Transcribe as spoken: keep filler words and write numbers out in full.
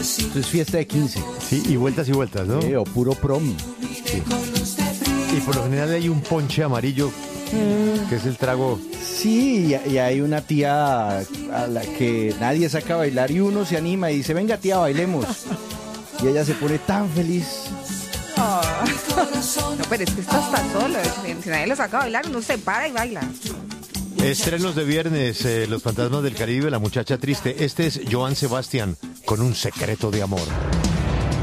Esto es fiesta de quince. Sí, y vueltas y vueltas, ¿no? Sí, o puro prom. Sí. Y por lo general hay un ponche amarillo, que es el trago. Sí, y, y hay una tía a la que nadie saca a bailar y uno se anima y dice, venga tía, bailemos. Y ella se pone tan feliz. Oh. No, pero es que esto está solo. Si nadie lo saca a bailar, uno se para y baila. Estrenos de viernes, eh, Los Fantasmas del Caribe, La Muchacha Triste. Este es Joan Sebastián con Un Secreto de Amor.